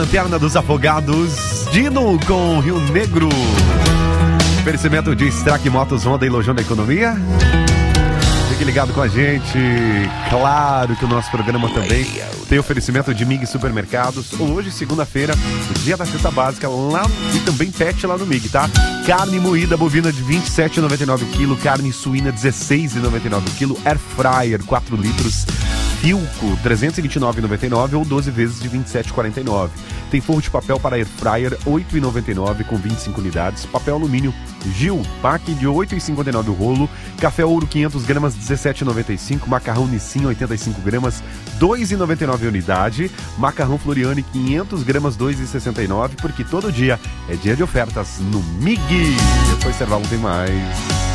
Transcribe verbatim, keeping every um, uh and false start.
Lanterna dos Afogados, Dino com Rio Negro. Oferecimento de Strack Motos, Honda e Lojão da Economia. Fique ligado com a gente. Claro que o nosso programa também tem oferecimento de Mig Supermercados. Hoje, segunda-feira, dia da cesta básica lá e também pet lá no Mig, tá? Carne moída bovina de vinte e sete reais e noventa e nove centavos o quilo, carne suína dezesseis reais e noventa e nove centavos o quilo, air fryer quatro litros, Filco trezentos e vinte e nove reais e noventa e nove centavos ou doze vezes de vinte e sete reais e quarenta e nove centavos. Tem forro de papel para air fryer oito reais e noventa e nove centavos com vinte e cinco unidades, papel alumínio Gil, pack de oito reais e cinquenta e nove centavos o rolo, café ouro quinhentas gramas dezessete reais e noventa e cinco centavos, macarrão Nissin oitenta e cinco gramas dois reais e noventa e nove centavos a unidade, macarrão Floriane quinhentas gramas dois reais e sessenta e nove centavos, porque todo dia é dia de ofertas no Mig. Depois do intervalo tem mais.